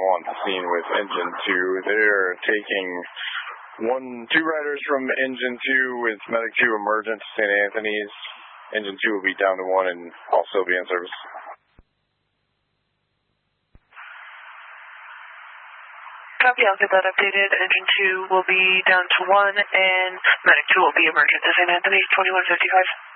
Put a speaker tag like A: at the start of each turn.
A: on scene with Engine 2. They're taking 2 riders from Engine 2 with Medic 2 emergent to St. Anthony's. Engine 2 will be down to 1 and also be in service.
B: Copy, I'll get that updated. Engine 2 will be down to 1 and Medic 2 will be emergent to St. Anthony's, 2155.